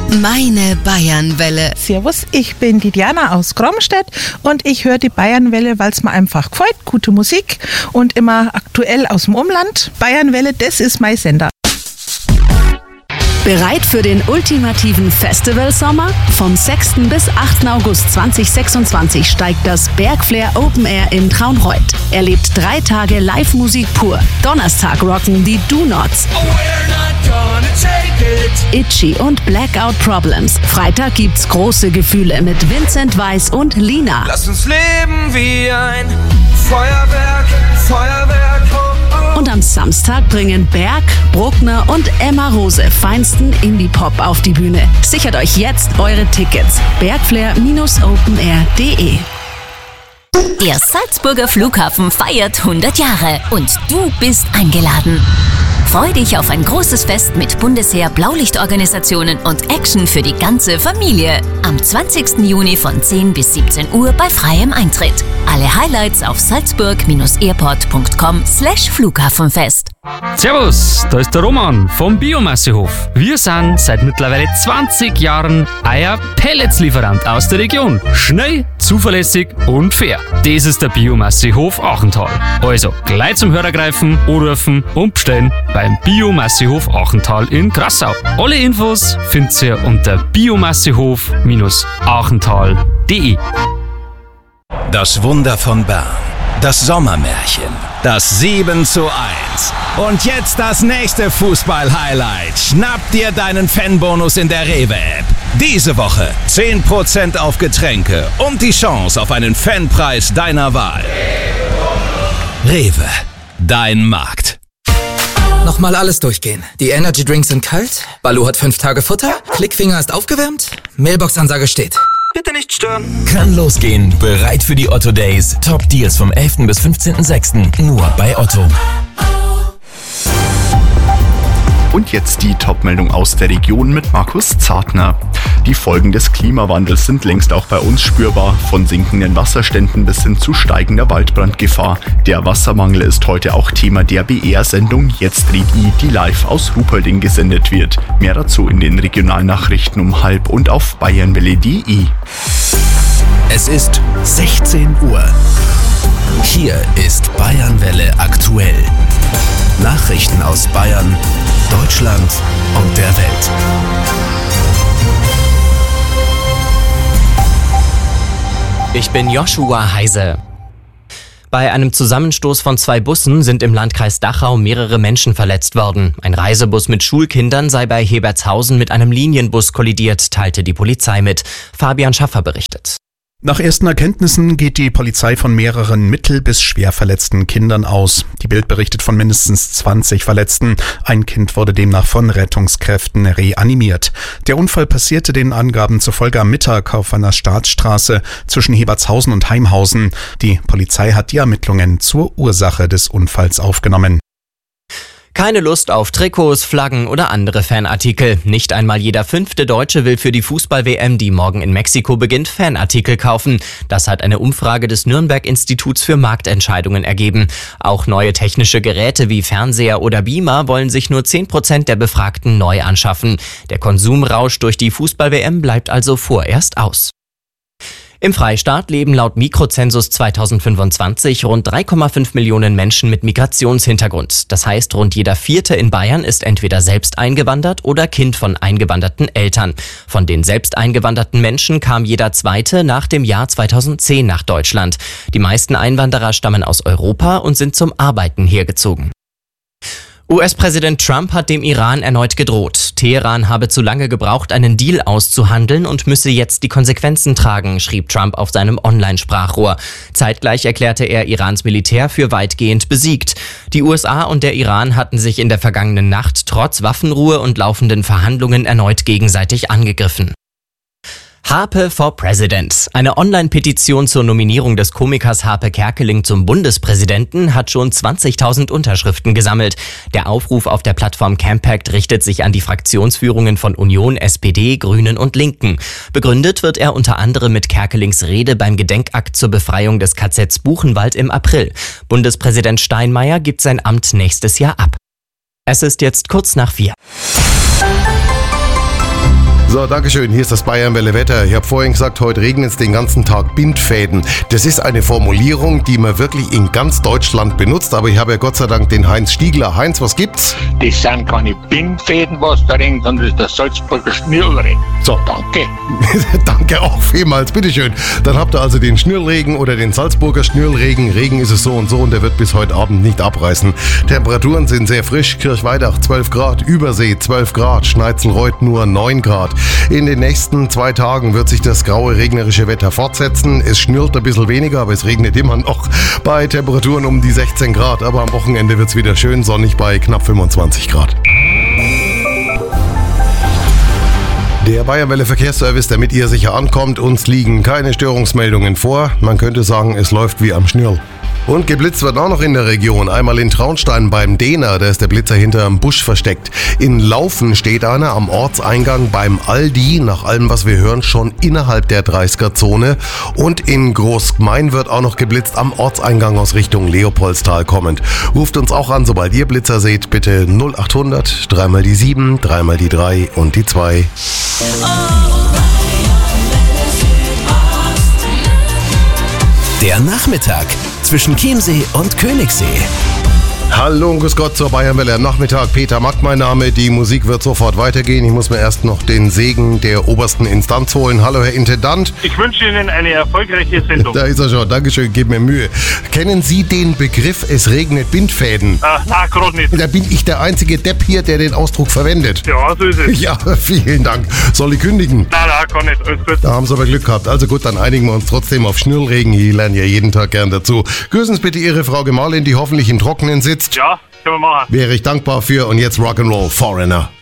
Meine Bayernwelle. Servus, ich bin die Diana aus Gromstedt und ich höre die Bayernwelle, weil es mir einfach gefällt. Gute Musik und immer aktuell aus dem Umland. Bayernwelle, das ist mein Sender. Bereit für den ultimativen Festivalsommer? Vom 6. bis 8. August 2026 steigt das Bergflair Open Air in Traunreut. Erlebt 3 Tage Live-Musik pur. Donnerstag rocken die Do-Nots, Itchy und Blackout Problems. Freitag gibt's große Gefühle mit Vincent Weiss und Lina. Lass uns leben wie ein Feuerwerk. Und am Samstag bringen Berg, Bruckner und Emma Rose feinsten Indie-Pop auf die Bühne. Sichert euch jetzt eure Tickets. Bergflair-openair.de. Der Salzburger Flughafen feiert 100 Jahre und du bist eingeladen. Freu dich auf ein großes Fest mit Bundesheer, Blaulichtorganisationen und Action für die ganze Familie. Am 20. Juni von 10 bis 17 Uhr bei freiem Eintritt. Alle Highlights auf salzburg-airport.com/Flughafenfest. Servus, da ist der Roman vom Biomassehof. Wir sind seit mittlerweile 20 Jahren euer Pelletslieferant aus der Region. Schnell, zuverlässig und fair. Das ist der Biomassehof Achental. Also gleich zum Hörer greifen, anrufen und bestellen beim Biomassehof Achental in Grassau. Alle Infos findet ihr unter biomassehof-achental.de. Das Wunder von Bern. Das Sommermärchen. Das 7:1. Und jetzt das nächste Fußball-Highlight. Schnapp dir deinen Fanbonus in der Rewe-App. Diese Woche 10% auf Getränke und die Chance auf einen Fanpreis deiner Wahl. Rewe, dein Markt. Nochmal alles durchgehen. Die Energy Drinks sind kalt, Baloo hat 5 Tage Futter, Klickfinger ist aufgewärmt, Mailbox-Ansage steht. Bitte nicht stören. Kann losgehen. Bereit für die Otto Days. Top Deals vom 11. bis 15.06. Nur bei Otto. Und jetzt die Top-Meldung aus der Region mit Markus Zartner. Die Folgen des Klimawandels sind längst auch bei uns spürbar, von sinkenden Wasserständen bis hin zu steigender Waldbrandgefahr. Der Wassermangel ist heute auch Thema der BR-Sendung Jetzt red I, die live aus Ruhpolding gesendet wird. Mehr dazu in den Regionalnachrichten um 12:30 und auf bayernwelle.de. Es ist 16 Uhr. Hier ist Bayernwelle aktuell. Nachrichten aus Bayern, Deutschland und der Welt. Ich bin Joshua Heise. Bei einem Zusammenstoß von 2 Bussen sind im Landkreis Dachau mehrere Menschen verletzt worden. Ein Reisebus mit Schulkindern sei bei Hebertshausen mit einem Linienbus kollidiert, teilte die Polizei mit. Fabian Schaffer berichtet. Nach ersten Erkenntnissen geht die Polizei von mehreren mittel- bis schwer verletzten Kindern aus. Die Bild berichtet von mindestens 20 Verletzten. Ein Kind wurde demnach von Rettungskräften reanimiert. Der Unfall passierte den Angaben zufolge am Mittag auf einer Staatsstraße zwischen Hebertshausen und Heimhausen. Die Polizei hat die Ermittlungen zur Ursache des Unfalls aufgenommen. Keine Lust auf Trikots, Flaggen oder andere Fanartikel. Nicht einmal jeder 5. Deutsche will für die Fußball-WM, die morgen in Mexiko beginnt, Fanartikel kaufen. Das hat eine Umfrage des Nürnberg-Instituts für Marktentscheidungen ergeben. Auch neue technische Geräte wie Fernseher oder Beamer wollen sich nur 10% der Befragten neu anschaffen. Der Konsumrausch durch die Fußball-WM bleibt also vorerst aus. Im Freistaat leben laut Mikrozensus 2025 rund 3,5 Millionen Menschen mit Migrationshintergrund. Das heißt, rund jeder 4. in Bayern ist entweder selbst eingewandert oder Kind von eingewanderten Eltern. Von den selbst eingewanderten Menschen kam jeder 2. nach dem Jahr 2010 nach Deutschland. Die meisten Einwanderer stammen aus Europa und sind zum Arbeiten hergezogen. US-Präsident Trump hat dem Iran erneut gedroht. Teheran habe zu lange gebraucht, einen Deal auszuhandeln und müsse jetzt die Konsequenzen tragen, schrieb Trump auf seinem Online-Sprachrohr. Zeitgleich erklärte er Irans Militär für weitgehend besiegt. Die USA und der Iran hatten sich in der vergangenen Nacht trotz Waffenruhe und laufenden Verhandlungen erneut gegenseitig angegriffen. Harpe for President. Eine Online-Petition zur Nominierung des Komikers Harpe Kerkeling zum Bundespräsidenten hat schon 20.000 Unterschriften gesammelt. Der Aufruf auf der Plattform Campact richtet sich an die Fraktionsführungen von Union, SPD, Grünen und Linken. Begründet wird er unter anderem mit Kerkelings Rede beim Gedenkakt zur Befreiung des KZs Buchenwald im April. Bundespräsident Steinmeier gibt sein Amt nächstes Jahr ab. Es ist jetzt kurz nach 4. So, dankeschön. Hier ist das Bayernwelle Wetter. Ich habe vorhin gesagt, heute regnet es den ganzen Tag Bindfäden. Das ist eine Formulierung, die man wirklich in ganz Deutschland benutzt. Aber ich habe ja Gott sei Dank den Heinz Stiegler. Heinz, was gibt's? Das sind keine Bindfäden, was da regnet, sondern das ist der Salzburger Schnürlregen. So. Danke. Danke auch vielmals. Bitteschön. Dann habt ihr also den Schnürlregen oder den Salzburger Schnürlregen. Regen ist es so und so und der wird bis heute Abend nicht abreißen. Temperaturen sind sehr frisch. Kirchweidach 12 Grad, Übersee 12 Grad, Schneitzelreuth nur 9 Grad. In den nächsten 2 Tagen wird sich das graue regnerische Wetter fortsetzen. Es schnürlt ein bisschen weniger, aber es regnet immer noch bei Temperaturen um die 16 Grad. Aber am Wochenende wird es wieder schön sonnig bei knapp 25 Grad. Der Bayernwelle Verkehrsservice, damit ihr sicher ankommt. Uns liegen keine Störungsmeldungen vor. Man könnte sagen, es läuft wie am Schnürl. Und geblitzt wird auch noch in der Region. Einmal in Traunstein beim Dehner, da ist der Blitzer hinterm Busch versteckt. In Laufen steht einer am Ortseingang beim Aldi, nach allem was wir hören, schon innerhalb der 30er-Zone. Und in Großgmain wird auch noch geblitzt am Ortseingang aus Richtung Leopoldstal kommend. Ruft uns auch an, sobald ihr Blitzer seht, bitte 0800 3 mal die 7, 3 mal die 3 und die 2. Der Nachmittag zwischen Chiemsee und Königssee. Hallo und grüß Gott zur Bayernwelle am Nachmittag. Peter Mack mein Name. Die Musik wird sofort weitergehen. Ich muss mir erst noch den Segen der obersten Instanz holen. Hallo Herr Intendant. Ich wünsche Ihnen eine erfolgreiche Sendung. Da ist er schon. Dankeschön, gebt mir Mühe. Kennen Sie den Begriff "Es regnet Bindfäden"? Na, gerade nicht. Da bin ich der einzige Depp hier, der den Ausdruck verwendet. Ja, so ist es. Ja, vielen Dank. Soll ich kündigen? Na, kann nicht. Alles gut. Da haben Sie aber Glück gehabt. Also gut, dann einigen wir uns trotzdem auf Schnürlregen. Ich lerne ja jeden Tag gern dazu. Grüßen Sie bitte Ihre Frau Gemahlin, die hoffentlich im Trockenen sitzt. Ja, können wir machen. Wäre ich dankbar für. Und jetzt Rock'n'Roll Foreigner.